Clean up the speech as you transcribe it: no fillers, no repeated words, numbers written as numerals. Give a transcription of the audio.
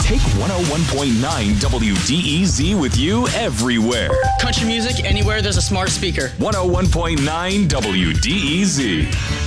Take 101.9 WDEZ with you everywhere. Country music anywhere there's a smart speaker. 101.9 WDEZ.